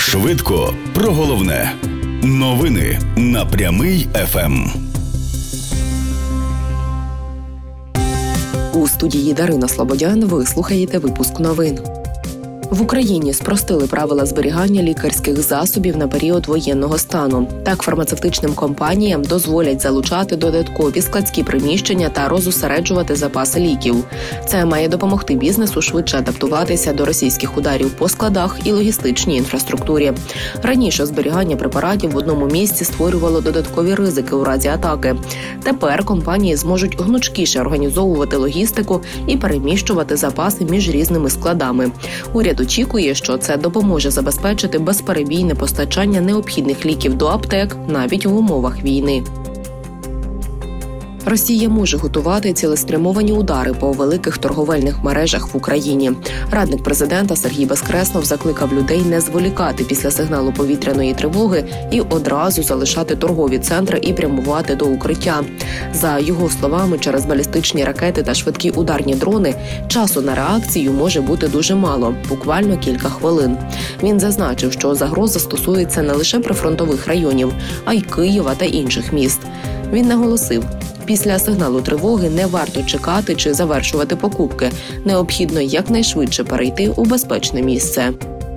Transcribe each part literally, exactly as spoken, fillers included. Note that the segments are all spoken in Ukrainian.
Швидко про головне. Новини на Прямий еф ем. У студії Дарина Слободян ви слухаєте випуск новин. В Україні спростили правила зберігання лікарських засобів на період воєнного стану. Так, фармацевтичним компаніям дозволять залучати додаткові складські приміщення та розосереджувати запаси ліків. Це має допомогти бізнесу швидше адаптуватися до російських ударів по складах і логістичній інфраструктурі. Раніше зберігання препаратів в одному місці створювало додаткові ризики у разі атаки. Тепер компанії зможуть гнучкіше організовувати логістику і переміщувати запаси між різними складами. Уряд очікує, що це допоможе забезпечити безперебійне постачання необхідних ліків до аптек навіть в умовах війни. Росія може готувати цілеспрямовані удари по великих торговельних мережах в Україні. Радник президента Сергій Безкреснов закликав людей не зволікати після сигналу повітряної тривоги і одразу залишати торгові центри і прямувати до укриття. За його словами, через балістичні ракети та швидкі ударні дрони часу на реакцію може бути дуже мало – буквально кілька хвилин. Він зазначив, що загроза стосується не лише прифронтових районів, а й Києва та інших міст. Він наголосив, після сигналу тривоги не варто чекати чи завершувати покупки. Необхідно якнайшвидше перейти у безпечне місце.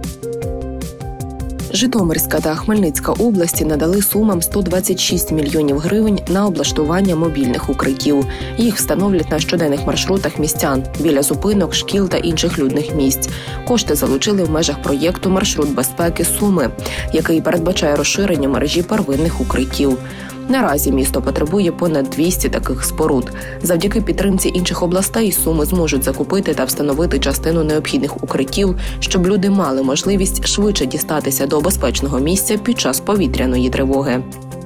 Житомирська та Хмельницька області надали сумам сто двадцять шість мільйонів гривень на облаштування мобільних укриттів. Їх встановлять на щоденних маршрутах містян, біля зупинок, шкіл та інших людних місць. Кошти залучили в межах проєкту «Маршрут безпеки Суми», який передбачає розширення мережі первинних укриттів. Наразі місто потребує понад двісті таких споруд. Завдяки підтримці інших областей Суми зможуть закупити та встановити частину необхідних укриттів, щоб люди мали можливість швидше дістатися до безпечного місця під час повітряної тривоги.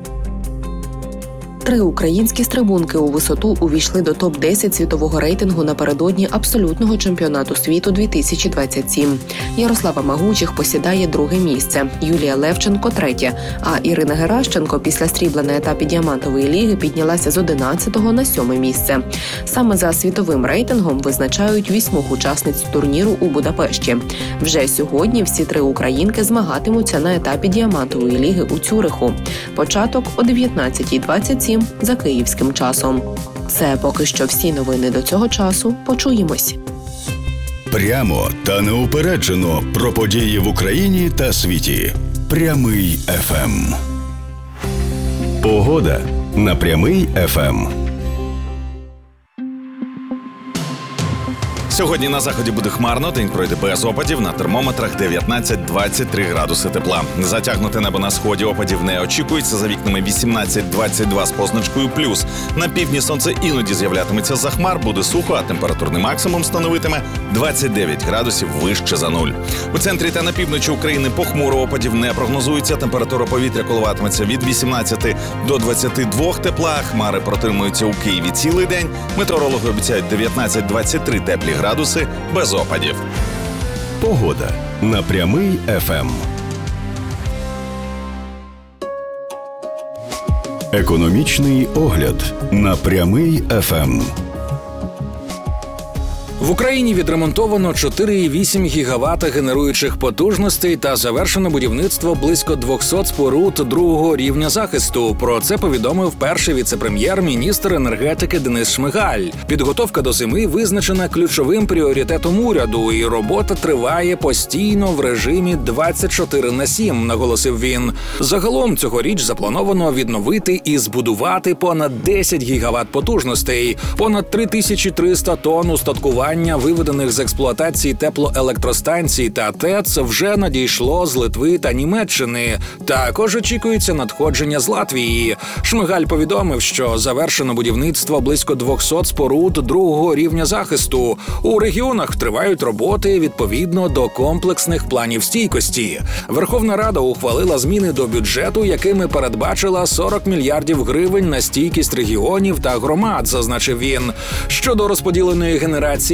Три українські стрибунки у висоту увійшли до топ десять світового рейтингу напередодні абсолютного чемпіонату світу дві тисячі двадцять сім. Ярослава Магучих посідає друге місце, Юлія Левченко – третє, а Ірина Геращенко після срібла на етапі діамантової ліги піднялася з одинадцятого на сьоме місце. Саме за світовим рейтингом визначають вісьмох учасниць турніру у Будапешті. Вже сьогодні всі три українки змагатимуться на етапі діамантової ліги у Цюриху. Початок о дев'ятнадцятій двадцять сім за київським часом. Це поки що всі новини до цього часу. Почуємось. Прямо та неупереджено про події в Україні та світі. Прямий еф ем. Погода на Прямий еф ем. Сьогодні на заході буде хмарно, день пройде без опадів, на термометрах дев'ятнадцять - двадцять три градуси тепла. Затягнуте небо на сході, опадів не очікується, за вікнами вісімнадцять - двадцять два з позначкою плюс. На півдні сонце іноді з'являтиметься за хмар, буде сухо, а температурний максимум становитиме двадцять дев'ять градусів вище за нуль. У центрі та на півночі України похмуро, опадів не прогнозується, температура повітря коливатиметься від вісімнадцяти до двадцяти двох тепла, хмари протримуються у Києві цілий день, метеорологи обіцяють дев'ятнадцять - двадцять три теплі градуси без опадів. Погода на Прямий еф ем. Економічний огляд на Прямий еф ем. В Україні відремонтовано чотири цілих вісім гігавата генеруючих потужностей та завершено будівництво близько двохсот споруд другого рівня захисту. Про це повідомив перший віце-прем'єр-міністр енергетики Денис Шмигаль. Підготовка до зими визначена ключовим пріоритетом уряду, і робота триває постійно в режимі двадцять чотири на сім, наголосив він. Загалом цьогоріч заплановано відновити і збудувати понад десять гігават потужностей, понад три тисячі триста тонн устаткування виведених з експлуатації теплоелектростанцій та ТЕЦ вже надійшло з Литви та Німеччини. Також очікується надходження з Латвії. Шмигаль повідомив, що завершено будівництво близько двохсот споруд другого рівня захисту. У регіонах тривають роботи відповідно до комплексних планів стійкості. Верховна Рада ухвалила зміни до бюджету, якими передбачила сорок мільярдів гривень на стійкість регіонів та громад, зазначив він. Щодо розподіленої генерації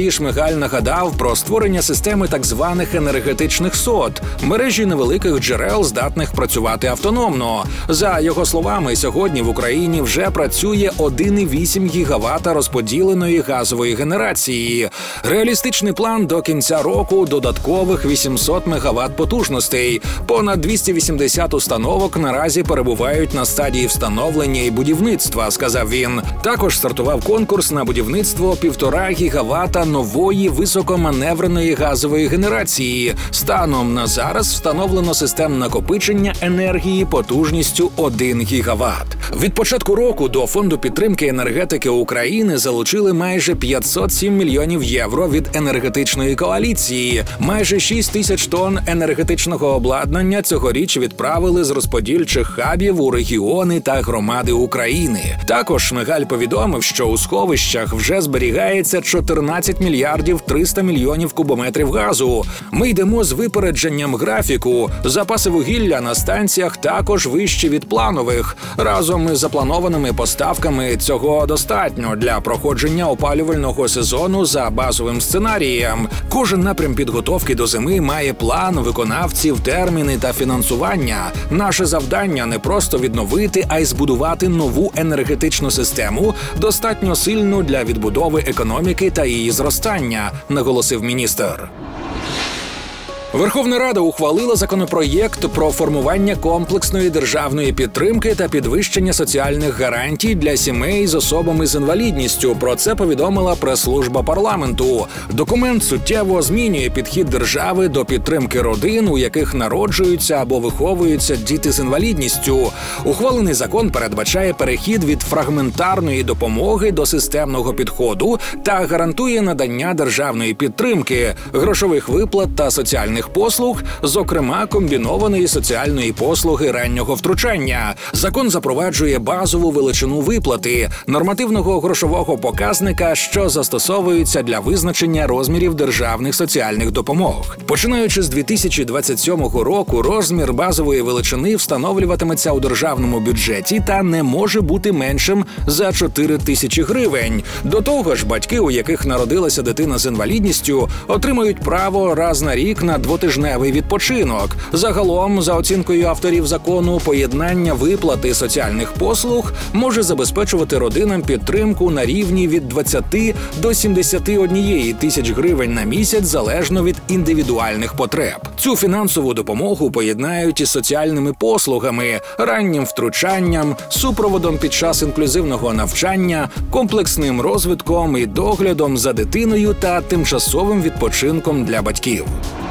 Сергій Шмигаль нагадав про створення системи так званих енергетичних сот – мережі невеликих джерел, здатних працювати автономно. За його словами, сьогодні в Україні вже працює один цілих вісім гігавата розподіленої газової генерації. Реалістичний план до кінця року – додаткових вісімсот мегаватт потужностей. Понад двісті вісімдесят установок наразі перебувають на стадії встановлення і будівництва, сказав він. Також стартував конкурс на будівництво півтора гігавата нової високоманевреної газової генерації. Станом на зараз встановлено систем накопичення енергії потужністю один гігават. Від початку року до Фонду підтримки енергетики України залучили майже п'ятсот сім мільйонів євро від енергетичної коаліції. Майже шість тисяч тонн енергетичного обладнання цьогоріч відправили з розподільчих хабів у регіони та громади України. Також Шмигаль повідомив, що у сховищах вже зберігається чотирнадцять мільярдів триста мільйонів кубометрів газу. Ми йдемо з випередженням графіку. Запаси вугілля на станціях також вищі від планових. Разом із запланованими поставками цього достатньо для проходження опалювального сезону за базовим сценарієм. Кожен напрям підготовки до зими має план, виконавців, терміни та фінансування. Наше завдання не просто відновити, а й збудувати нову енергетичну систему, достатньо сильну для відбудови економіки та її зростання, наголосив міністр. Верховна Рада ухвалила законопроєкт про формування комплексної державної підтримки та підвищення соціальних гарантій для сімей з особами з інвалідністю. Про це повідомила прес-служба парламенту. Документ суттєво змінює підхід держави до підтримки родин, у яких народжуються або виховуються діти з інвалідністю. Ухвалений закон передбачає перехід від фрагментарної допомоги до системного підходу та гарантує надання державної підтримки, грошових виплат та соціальних послуг, зокрема комбінованої соціальної послуги раннього втручання. Закон запроваджує базову величину виплати, нормативного грошового показника, що застосовується для визначення розмірів державних соціальних допомог. Починаючи з дві тисячі двадцять сьомого року, розмір базової величини встановлюватиметься у державному бюджеті та не може бути меншим за чотири тисячі гривень. До того ж, батьки, у яких народилася дитина з інвалідністю, отримають право раз на рік на двотижневий відпочинок. Загалом, за оцінкою авторів закону, поєднання виплати соціальних послуг може забезпечувати родинам підтримку на рівні від двадцяти до сімдесяти однієї тисяч гривень на місяць залежно від індивідуальних потреб. Цю фінансову допомогу поєднають із соціальними послугами, раннім втручанням, супроводом під час інклюзивного навчання, комплексним розвитком і доглядом за дитиною та тимчасовим відпочинком для батьків.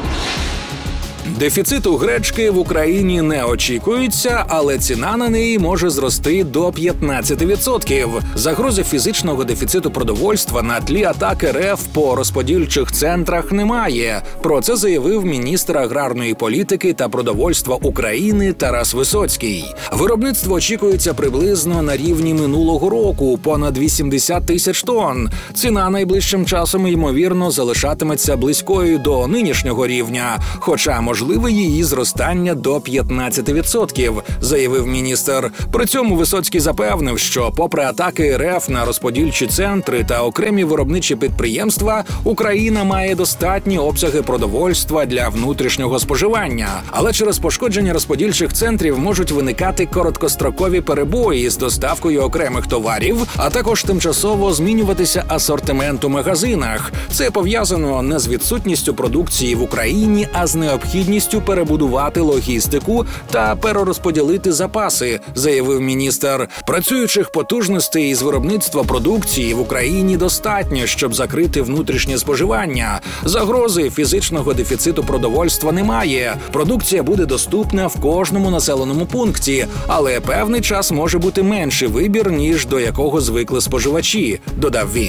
Дефіциту гречки в Україні не очікується, але ціна на неї може зрости до п'ятнадцяти відсотків. Загрози фізичного дефіциту продовольства на тлі атак РФ по розподільчих центрах немає. Про це заявив міністр аграрної політики та продовольства України Тарас Висоцький. Виробництво очікується приблизно на рівні минулого року – понад вісімдесят тисяч тонн. Ціна найближчим часом, ймовірно, залишатиметься близькою до нинішнього рівня, хоча можливе її зростання до п'ятнадцяти відсотків, заявив міністр. При цьому Висоцький запевнив, що попри атаки РФ на розподільчі центри та окремі виробничі підприємства, Україна має достатні обсяги продовольства для внутрішнього споживання. Але через пошкодження розподільчих центрів можуть виникати короткострокові перебої з доставкою окремих товарів, а також тимчасово змінюватися асортимент у магазинах. Це пов'язано не з відсутністю продукції в Україні, а з необхідністю перебудувати логістику та перерозподілити запаси, заявив міністр. Працюючих потужностей із виробництва продукції в Україні достатньо, щоб закрити внутрішнє споживання. Загрози фізичного дефіциту продовольства немає. Продукція буде доступна в кожному населеному пункті, але певний час може бути менший вибір, ніж до якого звикли споживачі, додав він.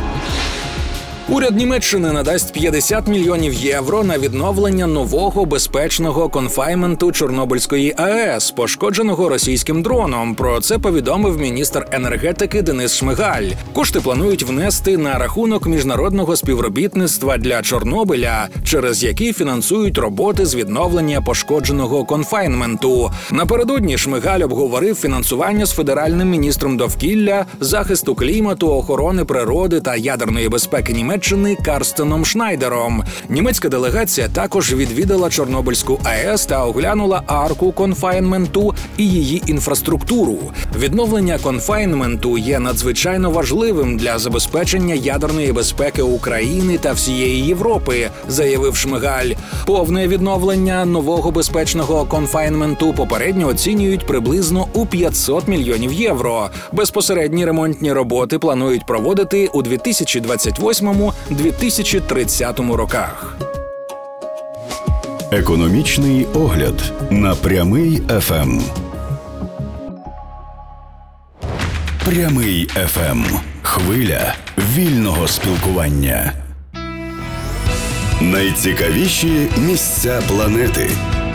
Уряд Німеччини надасть п'ятдесят мільйонів євро на відновлення нового безпечного конфайнменту Чорнобильської АЕС, пошкодженого російським дроном. Про це повідомив міністр енергетики Денис Шмигаль. Кошти планують внести на рахунок міжнародного співробітництва для Чорнобиля, через які фінансують роботи з відновлення пошкодженого конфайнменту. Напередодні Шмигаль обговорив фінансування з федеральним міністром довкілля, захисту клімату, охорони природи та ядерної безпеки Німеччини Німеччини Карстеном Шнайдером. Німецька делегація також відвідала Чорнобильську АЕС та оглянула арку конфайнменту і її інфраструктуру. Відновлення конфайнменту є надзвичайно важливим для забезпечення ядерної безпеки України та всієї Європи, заявив Шмигаль. Повне відновлення нового безпечного конфайнменту попередньо оцінюють приблизно у п'ятсот мільйонів євро. Безпосередні ремонтні роботи планують проводити у дві тисячі двадцять восьмому - дві тисячі тридцятому роках. Економічний огляд на Прямий еф ем. Прямий еф ем. Хвиля вільного спілкування. Найцікавіші місця планети.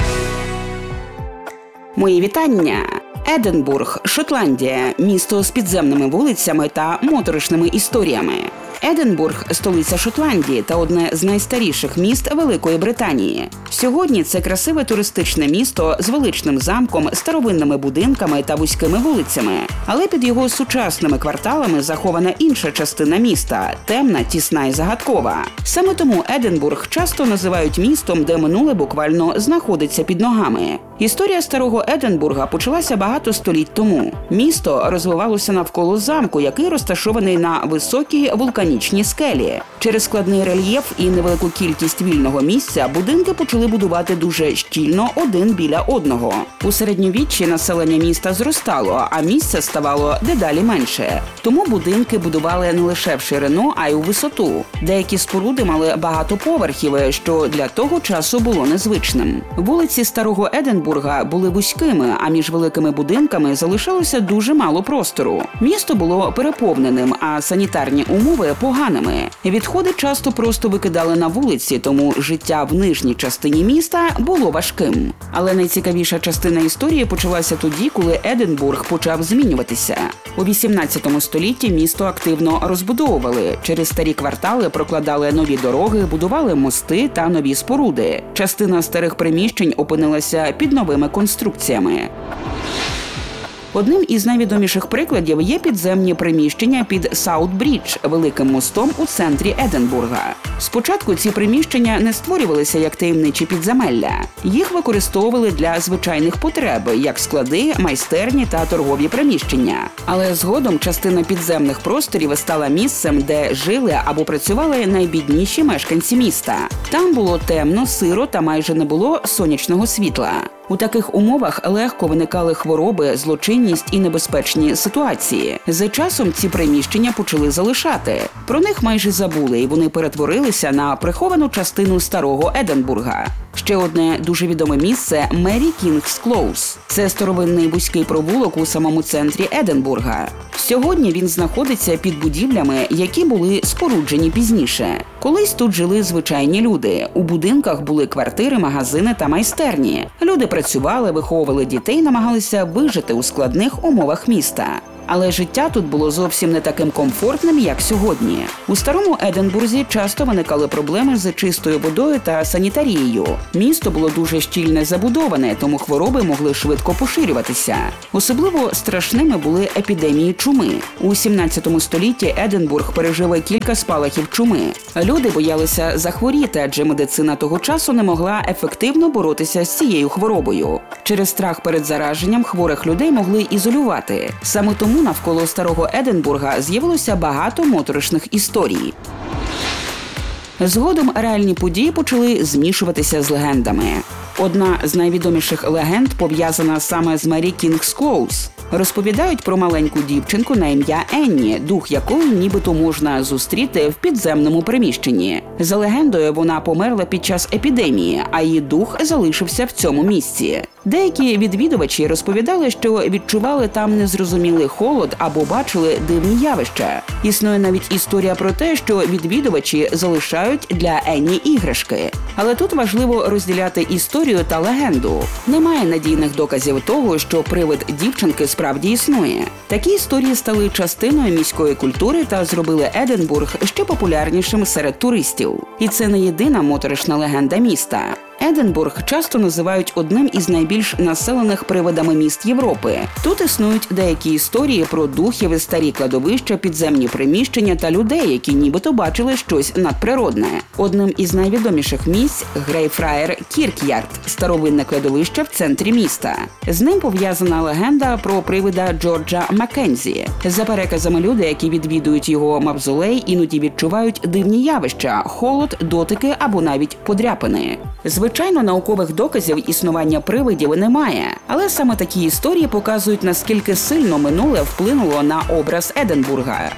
Мої вітання! Единбург, Шотландія – місто з підземними вулицями та моторошними історіями. Единбург – столиця Шотландії та одне з найстаріших міст Великої Британії. Сьогодні це красиве туристичне місто з величним замком, старовинними будинками та вузькими вулицями. Але під його сучасними кварталами захована інша частина міста – темна, тісна і загадкова. Саме тому Единбург часто називають містом, де минуле буквально знаходиться під ногами. Історія старого Единбурга почалася багато століть тому. Місто розвивалося навколо замку, який розташований на високій вулканічній скелі. Через складний рельєф і невелику кількість вільного місця будинки почали будувати дуже щільно один біля одного. У середньовіччі населення міста зростало, а місця ставало дедалі менше. Тому будинки будували не лише в ширину, а й у висоту. Деякі споруди мали багато поверхів, що для того часу було незвичним. Вулиці старого Единбурга були вузькими, а між великими будинками залишалося дуже мало простору. Місто було переповненим, а санітарні умови поганими. Відходи часто просто викидали на вулиці, тому життя в нижній частині міста було важким. Але найцікавіша частина історії почалася тоді, коли Единбург почав змінюватися. У вісімнадцятому столітті місто активно розбудовували. Через старі квартали прокладали нові дороги, будували мости та нові споруди. Частина старих приміщень опинилася під новими конструкціями. Одним із найвідоміших прикладів є підземні приміщення під Саут-Брідж, великим мостом у центрі Единбурга. Спочатку ці приміщення не створювалися як таємничі підземелля. Їх використовували для звичайних потреб, як склади, майстерні та торгові приміщення. Але згодом частина підземних просторів стала місцем, де жили або працювали найбідніші мешканці міста. Там було темно, сиро та майже не було сонячного світла. У таких умовах легко виникали хвороби, злочинність і небезпечні ситуації. За часом ці приміщення почали залишати. Про них майже забули, і вони перетворилися на приховану частину старого Единбурга. Ще одне дуже відоме місце – Мері Кінгс Клоуз. Це старовинний вузький провулок у самому центрі Единбурга. Сьогодні він знаходиться під будівлями, які були споруджені пізніше. Колись тут жили звичайні люди. У будинках були квартири, магазини та майстерні. Люди працювали, виховували дітей, намагалися вижити у складних умовах міста. Але життя тут було зовсім не таким комфортним, як сьогодні. У старому Единбурзі часто виникали проблеми з чистою водою та санітарією. Місто було дуже щільно забудоване, тому хвороби могли швидко поширюватися. Особливо страшними були епідемії чуми. У сімнадцятому столітті Единбург пережив кілька спалахів чуми. Люди боялися захворіти, адже медицина того часу не могла ефективно боротися з цією хворобою. Через страх перед зараженням хворих людей могли ізолювати. Саме тому навколо старого Единбурга з'явилося багато моторошних історій. Згодом реальні події почали змішуватися з легендами. Одна з найвідоміших легенд пов'язана саме з Мері Кінгс Клоуз. Розповідають про маленьку дівчинку на ім'я Енні, дух якої нібито можна зустріти в підземному приміщенні. За легендою, вона померла під час епідемії, а її дух залишився в цьому місці. Деякі відвідувачі розповідали, що відчували там незрозумілий холод або бачили дивні явища. Існує навіть історія про те, що відвідувачі залишають для Енні іграшки. Але тут важливо розділяти історію та легенду. Немає надійних доказів того, що привид дівчинки справді існує. Такі історії стали частиною міської культури та зробили Единбург ще популярнішим серед туристів. І це не єдина моторошна легенда міста. Единбург часто називають одним із найбільш населених привидами міст Європи. Тут існують деякі історії про духів, старі кладовища, підземні приміщення та людей, які нібито бачили щось надприродне. Одним із найвідоміших місць – Грейфраєр Кірк'ярд – старовинне кладовище в центрі міста. З ним пов'язана легенда про привида Джорджа Маккензі. За переказами, люди, які відвідують його мавзолей, іноді відчувають дивні явища – холод, дотики або навіть подряпини. Звичайно, наукових доказів існування привидів немає, але саме такі історії показують, наскільки сильно минуле вплинуло на образ Единбурга.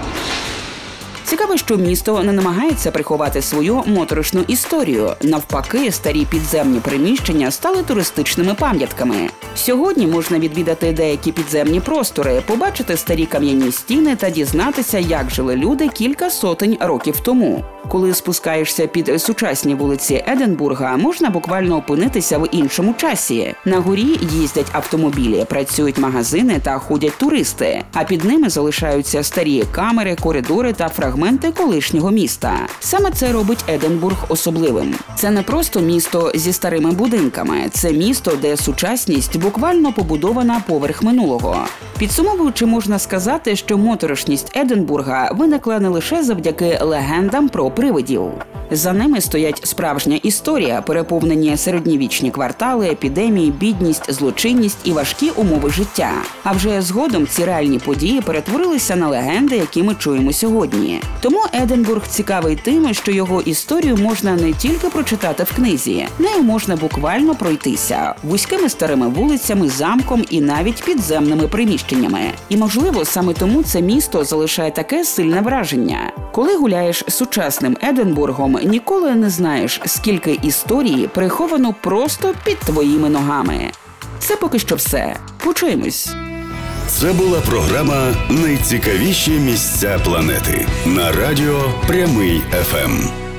Цікаво, що місто не намагається приховати свою моторошну історію. Навпаки, старі підземні приміщення стали туристичними пам'ятками. Сьогодні можна відвідати деякі підземні простори, побачити старі кам'яні стіни та дізнатися, як жили люди кілька сотень років тому. Коли спускаєшся під сучасні вулиці Единбурга, можна буквально опинитися в іншому часі. На горі їздять автомобілі, працюють магазини та ходять туристи, а під ними залишаються старі камери, коридори та фрагменти колишнього міста. Саме це робить Единбург особливим. Це не просто місто зі старими будинками, це місто, де сучасність буквально побудована поверх минулого. Підсумовуючи, можна сказати, що моторошність Единбурга виникла не лише завдяки легендам про привидів. За ними стоять справжня історія, переповнені середньовічні квартали, епідемії, бідність, злочинність і важкі умови життя. А вже згодом ці реальні події перетворилися на легенди, які ми чуємо сьогодні. Тому Единбург цікавий тим, що його історію можна не тільки прочитати в книзі, нею можна буквально пройтися вузькими старими вулицями, замком і навіть підземними приміщеннями. І, можливо, саме тому це місто залишає таке сильне враження. Коли гуляєш сучасним Единбургом, ніколи не знаєш, скільки історії приховано просто під твоїми ногами. Це поки що все. Почуємось. Це була програма «Найцікавіші місця планети» на радіо Прямий еф ем.